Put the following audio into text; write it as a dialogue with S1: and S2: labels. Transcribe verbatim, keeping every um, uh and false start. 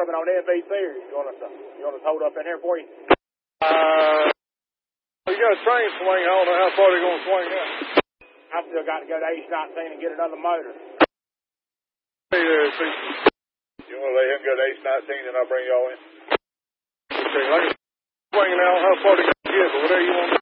S1: tripping on N B C, or you want us to, you want us to hold up in here for you?
S2: Uh, you got a train swing. I don't know how far they're going to swing out.
S1: I still got to go to H nineteen and get another motor.
S2: Hey there, see. You want to let him go to H nineteen and I'll bring y'all in? Okay, I can swing now. How far they going to get, but whatever you want to do.